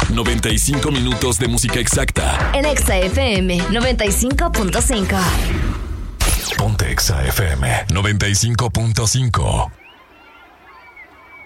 95 minutos de música exacta. En Exa FM 95.5. Ponte Exa FM 95.5.